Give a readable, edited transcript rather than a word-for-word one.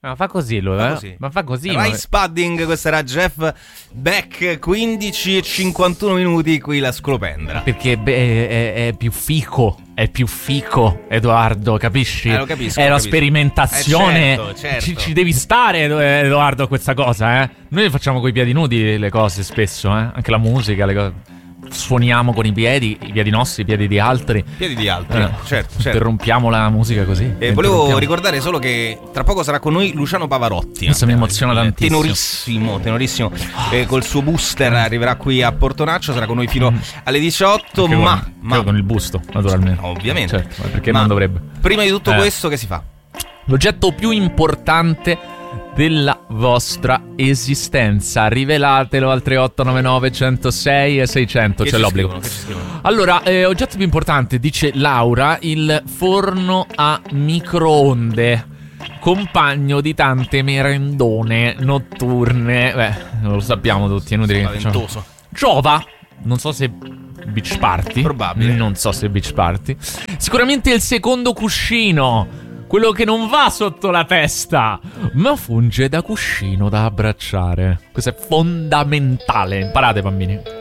Ma fa così lui, Ma fa così. Rice Pudding, questo era Jeff Beck, 15:51 minuti qui la Scolopendra. Perché è più fico. È più fico, Edoardo, capisci? Lo capisco. È la sperimentazione. Certo. Ci devi stare, Edoardo, a questa cosa, eh? Noi facciamo coi piedi nudi le cose spesso, anche la musica, le cose. Suoniamo con i piedi nostri, i piedi di altri. Certo. Interrompiamo la musica così. Volevo ricordare solo che tra poco sarà con noi Luciano Pavarotti. Questo mi emoziona tantissimo. Tenorissimo. Col suo booster arriverà qui a Portonaccio, sarà con noi fino alle 18. Ma con il busto, naturalmente. Ovviamente. Certo, perché non dovrebbe. Prima di tutto questo, che si fa? L'oggetto più importante della vostra esistenza, rivelatelo al 3899 106 e 600. C'è l'obbligo. Allora, oggetto più importante, dice Laura, il forno a microonde, compagno di tante merendone notturne. Lo sappiamo tutti, è inutile. Spaventoso. Giova, non so se beach party. Probabile. Non so se beach party. Sicuramente il secondo cuscino, quello che non va sotto la testa, ma funge da cuscino da abbracciare. Questo è fondamentale. Imparate, bambini.